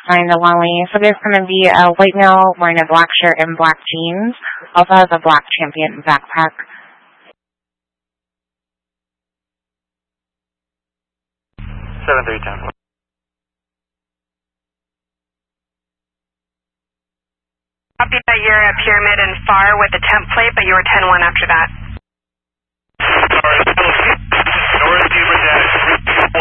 Find the Wally. So there's going to be a white male wearing a black shirt and black jeans. Also has a black Champion backpack. 7310. Copy that you're at Pyramid and Far with the temp plate, but you were 10-1 after that. North Cuba Dash